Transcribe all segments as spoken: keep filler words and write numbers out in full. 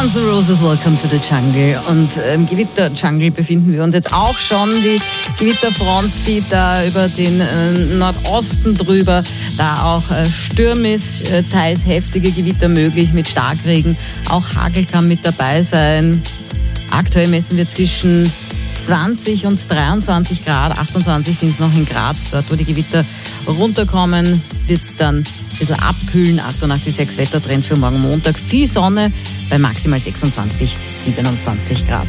Guns N' Roses, Welcome to the Jungle. Und im Gewitter-Jungle befinden wir uns jetzt auch schon. Die Gewitterfront zieht da über den äh, Nordosten drüber, da auch äh, stürmisch, äh, teils heftige Gewitter möglich mit Starkregen. Auch Hagel kann mit dabei sein. Aktuell messen wir zwischen zwanzig und dreiundzwanzig Grad, achtundzwanzig sind es noch in Graz. Dort, wo die Gewitter runterkommen, wird es dann ein bisschen abkühlen. achtundachtzig Komma sechs Wettertrend für morgen Montag. Viel Sonne bei maximal sechsundzwanzig, siebenundzwanzig Grad.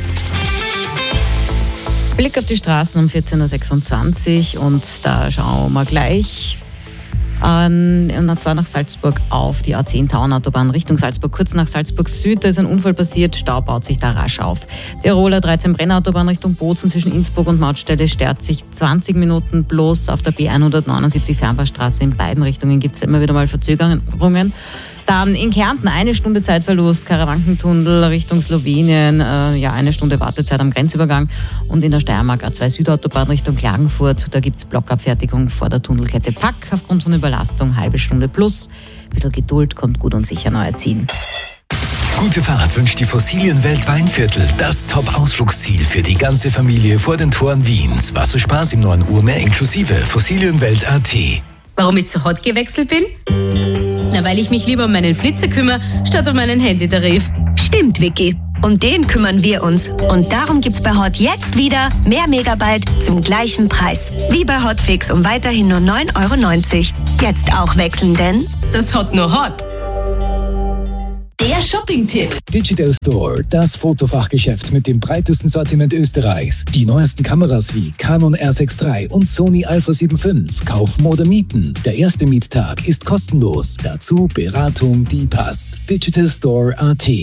Blick auf die Straßen um vierzehn Uhr sechsundzwanzig und da schauen wir gleich. Ähm, und zwar nach Salzburg auf die A zehn Tauernautobahn Richtung Salzburg. Kurz nach Salzburg Süd, da ist ein Unfall passiert, Stau baut sich da rasch auf. Tiroler dreizehn Brennautobahn Richtung Bozen zwischen Innsbruck und Mautstelle sperrt sich zwanzig Minuten bloß. Auf der B hundertneunundsiebzig Fernfahrstraße in beiden Richtungen gibt es immer wieder mal Verzögerungen. Dann in Kärnten eine Stunde Zeitverlust, Karawankentunnel Richtung Slowenien, äh, ja eine Stunde Wartezeit am Grenzübergang. Und in der Steiermark A zwei Südautobahn Richtung Klagenfurt, da gibt es Blockabfertigung vor der Tunnelkette Pack aufgrund von Überlastung, halbe Stunde plus. Ein bisschen Geduld, kommt gut und sicher neuer Ziel. Gute Fahrt wünscht die Fossilienwelt Weinviertel, das Top-Ausflugsziel für die ganze Familie vor den Toren Wiens. Wasserspaß im neuen Urmeer inklusive Fossilienwelt Punkt a t. Warum ich zu Hot gewechselt bin? Na, weil ich mich lieber um meinen Flitzer kümmere, statt um meinen Handytarif. Stimmt, Vicky. Um den kümmern wir uns. Und darum gibt's bei Hot jetzt wieder mehr Megabyte zum gleichen Preis. Wie bei Hotfix um weiterhin nur neun Euro neunzig. Jetzt auch wechseln, denn das Hot nur Hot. Der Shopping-Tipp. Digital Store, das Fotofachgeschäft mit dem breitesten Sortiment Österreichs. Die neuesten Kameras wie Canon R sechs drei und Sony Alpha sieben fünf. Kaufen oder mieten. Der erste Miettag ist kostenlos. Dazu Beratung, die passt. Digital Store Punkt a t.